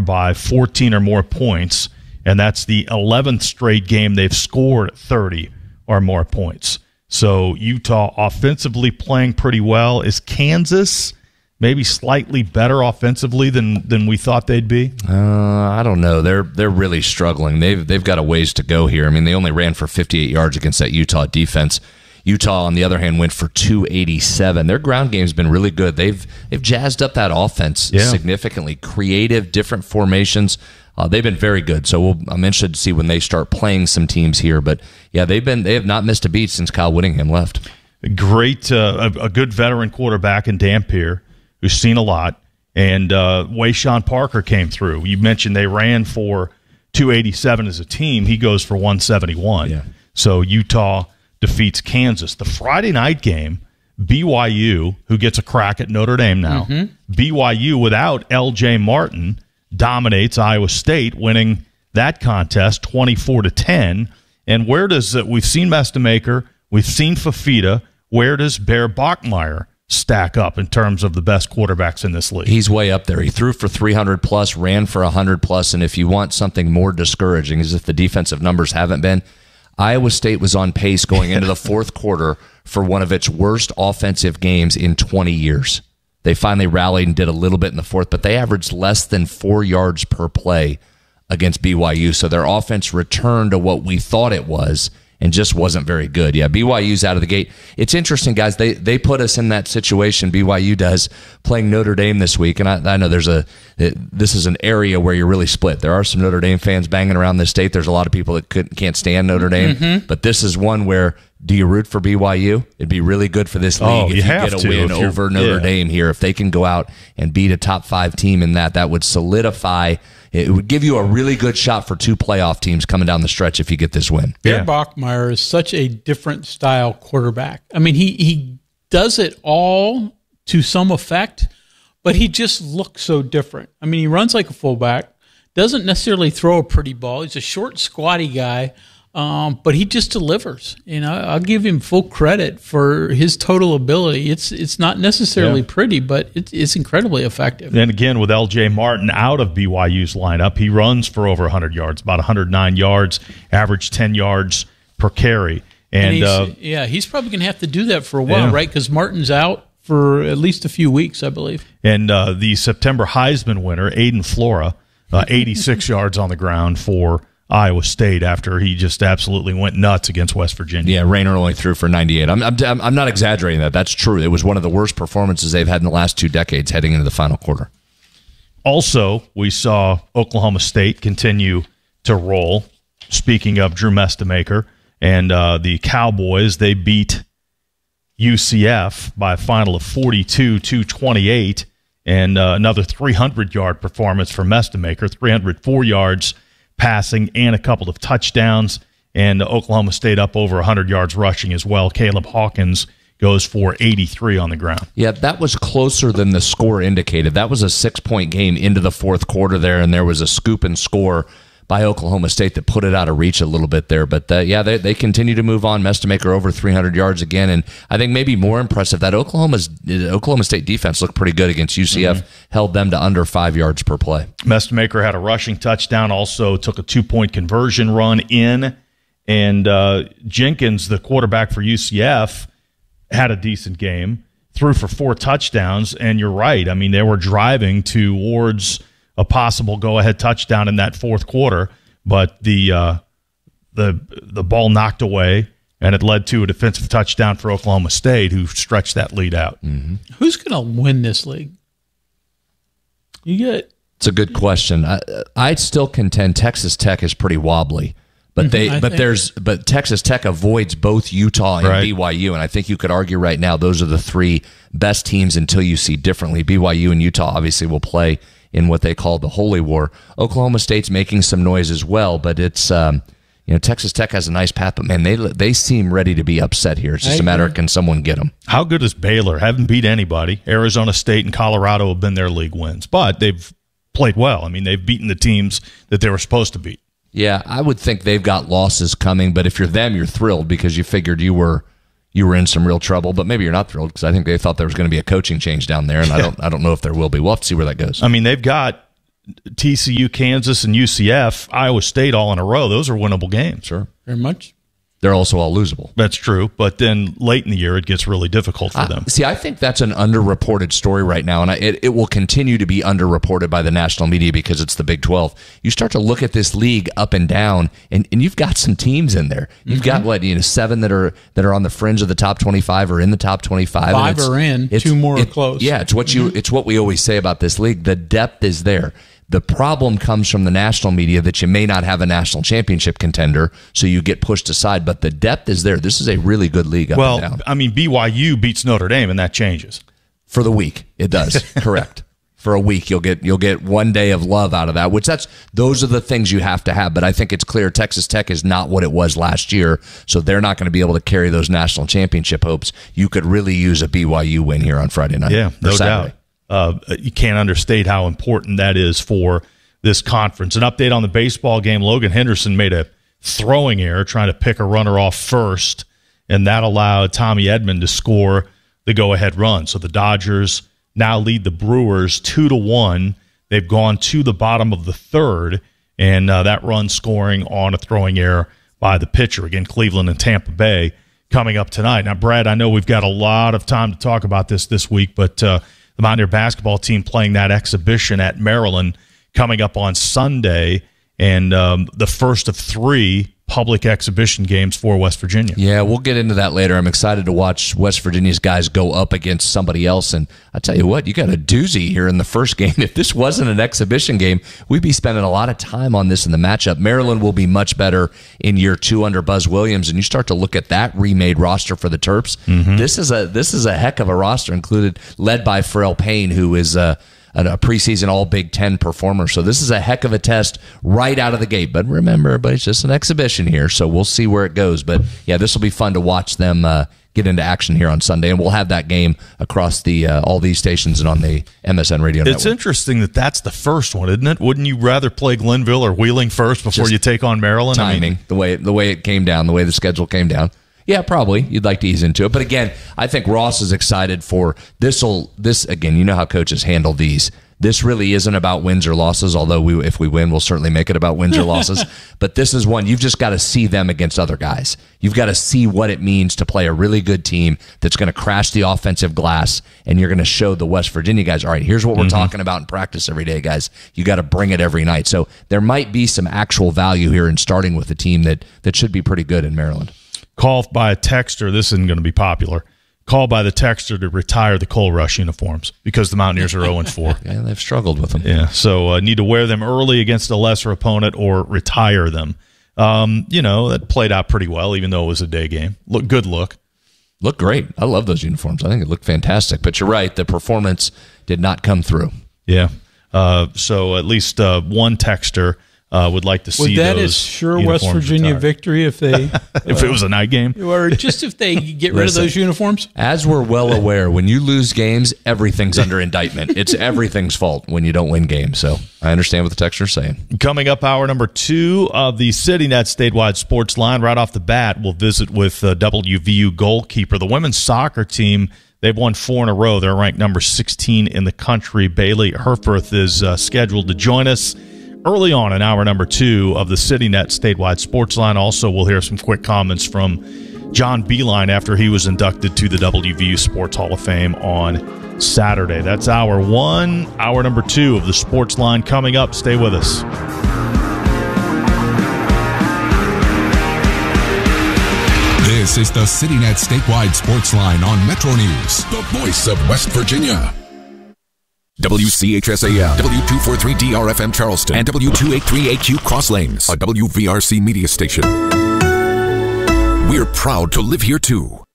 by 14 or more points, and that's the 11th straight game they've scored 30 or more points. So Utah offensively playing pretty well. Is Kansas maybe slightly better offensively than we thought they'd be? I don't know. They're really struggling. They've got a ways to go here. I mean, they only ran for 58 yards against that Utah defense. Utah, on the other hand, went for 287. Their ground game's been really good. They've jazzed up that offense significantly. Creative, different formations. They've been very good. So I'm interested to see when they start playing some teams here. But yeah, they have not missed a beat since Kyle Whittingham left. Great, a good veteran quarterback in Dampier who's seen a lot, and Wayshawn Parker came through. You mentioned they ran for 287 as a team. He goes for 171. Yeah. So Utah defeats Kansas. The Friday night game, BYU, who gets a crack at Notre Dame now, BYU without L.J. Martin dominates Iowa State, winning that contest 24-10. And where does we've seen Mestemaker, we've seen Fafita. Where does Bear Bachmeier stack up in terms of the best quarterbacks in this league? He's way up there. He threw for 300 plus, ran for 100 plus, and if you want something more discouraging, as if the defensive numbers haven't been, Iowa State was on pace going into the fourth quarter for one of its worst offensive games in 20 years. They finally rallied and did a little bit in the fourth, but they averaged less than 4 yards per play against BYU, so their offense returned to what we thought it was and just wasn't very good. Yeah, BYU's out of the gate. It's interesting, guys. They put us in that situation, BYU does, playing Notre Dame this week. And I know this is an area where you're really split. There are some Notre Dame fans banging around this state. There's a lot of people that can't stand Notre Dame. But this is one where, do you root for BYU? It'd be really good for this league if you get a win over Notre Dame here. If they can go out and beat a top 5 team in that would solidify. It would give you a really good shot for 2 playoff teams coming down the stretch if you get this win. Bear Bachmeier is such a different style quarterback. I mean, he does it all to some effect, but he just looks so different. I mean, he runs like a fullback, doesn't necessarily throw a pretty ball. He's a short, squatty guy, but he just delivers. You know, I'll give him full credit for his total ability. It's not necessarily pretty, but it's incredibly effective. And again, with L.J. Martin out of BYU's lineup, he runs for over 100 yards, about 109 yards, average 10 yards per carry. And he's probably going to have to do that for a while, right? Because Martin's out for at least a few weeks, I believe. And the September Heisman winner, Aiden Flora, 86 yards on the ground for Iowa State after he just absolutely went nuts against West Virginia. Yeah, Rayner only threw for 98. I'm not exaggerating that. That's true. It was one of the worst performances they've had in the last 2 decades heading into the final quarter. Also, we saw Oklahoma State continue to roll. Speaking of Drew Mestemaker and the Cowboys, they beat UCF by a final of 42-28, and another 300-yard performance for Mestemaker, 304 yards passing and a couple of touchdowns, and Oklahoma State up over 100 yards rushing as well. Caleb Hawkins goes for 83 on the ground. Yeah, that was closer than the score indicated. That was a 6-point game into the fourth quarter there, and there was a scoop and score by Oklahoma State that put it out of reach a little bit there. But, they continue to move on. Mestemaker over 300 yards again. And I think maybe more impressive, that Oklahoma State defense looked pretty good against UCF, held them to under 5 yards per play. Mestemaker had a rushing touchdown, also took a 2-point conversion run in. And Jenkins, the quarterback for UCF, had a decent game, threw for 4 touchdowns. And you're right. I mean, they were driving towards a possible go-ahead touchdown in that fourth quarter, but the ball knocked away, and it led to a defensive touchdown for Oklahoma State, who stretched that lead out. Who's going to win this league? It's a good question. I'd still contend Texas Tech is pretty wobbly, but but Texas Tech avoids both Utah and BYU, and I think you could argue right now those are the 3 best teams until you see differently. BYU and Utah obviously will play in what they call the Holy War. Oklahoma State's making some noise as well, but it's Texas Tech has a nice path, but man, they seem ready to be upset here. It's just a matter of, can someone get them? How good is Baylor? Haven't beat anybody. Arizona State and Colorado have been their league wins, but they've played well. I mean, they've beaten the teams that they were supposed to beat. Yeah, I would think they've got losses coming, but if you're them, you're thrilled because you figured you were in some real trouble, but maybe you're not thrilled because I think they thought there was going to be a coaching change down there, and I don't know if there will be. We'll have to see where that goes. I mean, they've got TCU, Kansas, and UCF, Iowa State all in a row, those are winnable games. Sure. Very much. They're also all losable. That's true, but then late in the year, it gets really difficult for them. See, I think that's an underreported story right now, and it will continue to be underreported by the national media because it's the Big 12. You start to look at this league up and down, and you've got some teams in there. You've got, 7 that are on the fringe of the top 25 or in the top 25. 5 are in, 2 more are close. Yeah, it's what we always say about this league. The depth is there. The problem comes from the national media that you may not have a national championship contender, so you get pushed aside. But the depth is there. This is a really good league up and down. I mean, BYU beats Notre Dame, and that changes. For the week, it does. Correct. For a week, you'll get one day of love out of that, those are the things you have to have. But I think it's clear Texas Tech is not what it was last year, so they're not going to be able to carry those national championship hopes. You could really use a BYU win here on Friday night. Yeah, no doubt. You can't understate how important that is for this conference. An update on the baseball game. Logan Henderson made a throwing error trying to pick a runner off first, and that allowed Tommy Edman to score the go-ahead run. So the Dodgers now lead the Brewers 2-1. They've gone to the bottom of the third, and that run scoring on a throwing error by the pitcher. Again, Cleveland and Tampa Bay coming up tonight. Now, Brad, I know we've got a lot of time to talk about this week, but the Mountaineer basketball team playing that exhibition at Maryland coming up on Sunday, and the first of 3 public exhibition games for West Virginia. Yeah, we'll get into that later. I'm excited to watch West Virginia's guys go up against somebody else, and I tell you what, you got a doozy here in the first game. If this wasn't an exhibition game, we'd be spending a lot of time on this in the matchup. Maryland will be much better in year 2 under Buzz Williams, and you start to look at that remade roster for the Terps. Mm-hmm. This is a heck of a roster, led by Pharrell Payne, who is a preseason All Big Ten performer. So this is a heck of a test right out of the gate. But remember, everybody, it's just an exhibition here, so we'll see where it goes. But yeah, this will be fun to watch them get into action here on Sunday, and we'll have that game across the all these stations and on the MSN radio network. It's interesting that that's the first one, isn't it? Wouldn't you rather play Glenville or Wheeling first before you take on Maryland? Timing, the way it came down, the way the schedule came down. Yeah, probably. You'd like to ease into it. But again, I think Ross is excited for this. Again, you know how coaches handle these. This really isn't about wins or losses, although if we win, we'll certainly make it about wins or losses. But this is one, you've just got to see them against other guys. You've got to see what it means to play a really good team that's going to crash the offensive glass, and you're going to show the West Virginia guys, all right, here's what we're talking about in practice every day, guys. You got to bring it every night. So there might be some actual value here in starting with a team that should be pretty good in Maryland. Call by a texter, this isn't going to be popular. Call by the texter to retire the Coal Rush uniforms because the Mountaineers are 0-4. Yeah, they've struggled with them. Yeah, so need to wear them early against a lesser opponent or retire them. That played out pretty well, even though it was a day game. Good look. Looked great. I love those uniforms. I think it looked fantastic. But you're right, the performance did not come through. Yeah. So at least one texter would like to see that those is sure West Virginia retired. Victory if they if it was a night game, or just if they get rid of those uniforms. As we're well aware, when you lose games, everything's under indictment. It's everything's fault when you don't win games. So I understand what the texter's saying. Coming up, hour number 2 of the CityNet Statewide Sports Line. Right off the bat, we'll visit with WVU goalkeeper. The women's soccer team, they've won 4 in a row. They're ranked number 16 in the country. Bailey Herforth is scheduled to join us early on in hour number 2 of the CityNet Statewide Sports Line. Also, we'll hear some quick comments from John Beilein after he was inducted to the WVU Sports Hall of Fame on Saturday. That's hour 1. Hour number 2 of the Sports Line coming up. Stay with us. This is the CityNet Statewide Sports Line on Metro News, the voice of West Virginia. WCHSAM, W243DRFM Charleston, and W283AQ Cross Lanes, a WVRC media station. We're proud to live here too.